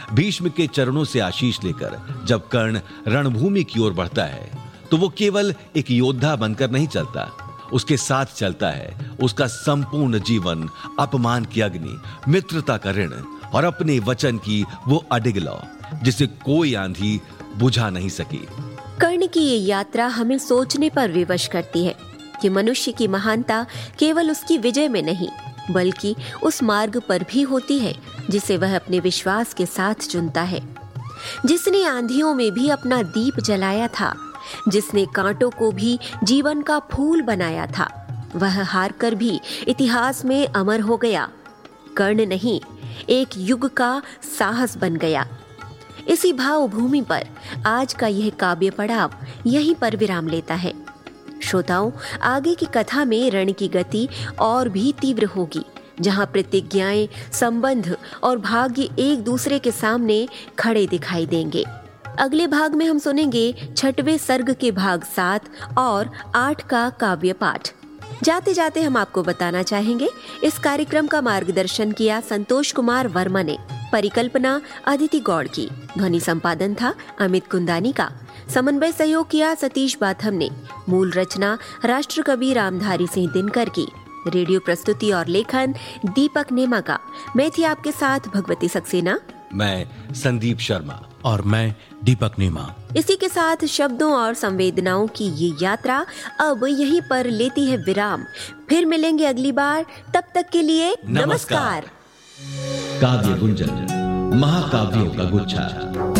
भीष्म के चरणों से आशीष लेकर जब कर्ण रणभूमि की ओर बढ़ता है तो वो केवल एक योद्धा बनकर नहीं चलता, उसके साथ चलता है उसका संपूर्ण जीवन अपमान की अग्नि, मित्रता का ऋण और अपने वचन की वो अडिग लौ जिसे कोई आंधी बुझा नहीं सकी। कर्ण की ये यात्रा हमें सोचने पर विवश करती है कि मनुष्य की महानता केवल उसकी विजय में नहीं बल्कि उस मार्ग पर भी होती है जिसे वह अपने विश्वास के साथ चुनता है। जिसने आंधियों में भी अपना दीप जलाया था, जिसने कांटों को भी जीवन का फूल बनाया था, वह हार कर भी इतिहास में अमर हो गया। कर्ण नहीं, एक युग का साहस बन गया। इसी भावभूमि पर आज का यह काव्य पड़ाव यहीं पर विराम लेता है। श्रोताओं, आगे की कथा में रण की गति और भी तीव्र होगी, जहां प्रतिज्ञाएं, संबंध और भाग्य एक दूसरे के सामने खड़े दिखाई देंगे। अगले भाग में हम सुनेंगे 6वें सर्ग के भाग 7 और 8 का काव्य पाठ। जाते जाते हम आपको बताना चाहेंगे, इस कार्यक्रम का मार्गदर्शन किया संतोष कुमार वर्मा ने, परिकल्पना अदिति गौड़ की, ध्वनि संपादन था अमित कुंदानी का, समन्वय सहयोग किया सतीश बाथम ने, मूल रचना राष्ट्रकवि रामधारी सिंह दिनकर की, रेडियो प्रस्तुति और लेखन दीपक नेमा का। मैं थी आपके साथ भगवती सक्सेना, मैं संदीप शर्मा और मैं दीपक नेमा। इसी के साथ शब्दों और संवेदनाओं की ये यात्रा अब यहीं पर लेती है विराम। फिर मिलेंगे अगली बार, तब तक के लिए नमस्कार। काव्य गुंजन, महाकाव्यों का गुच्छा।